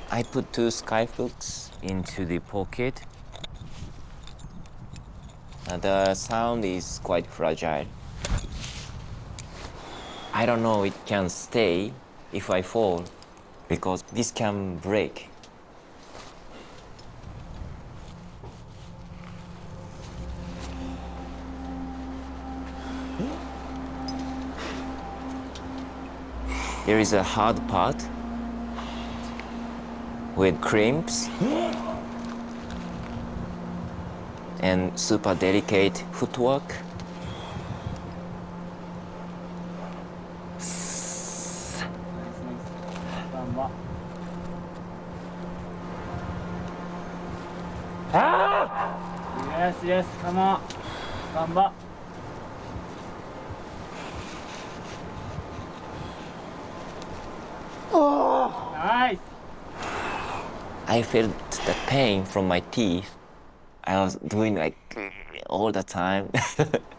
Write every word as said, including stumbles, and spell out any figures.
I put two skyhooks into the pocket. Uh, the sound is quite fragile. I don't know it can stay if I fall because this can break. There is a hard part with crimps and super delicate footwork. Yes, yes, come on. Gamba. Oh, nice. I felt the pain from my teeth. I was doing like all the time.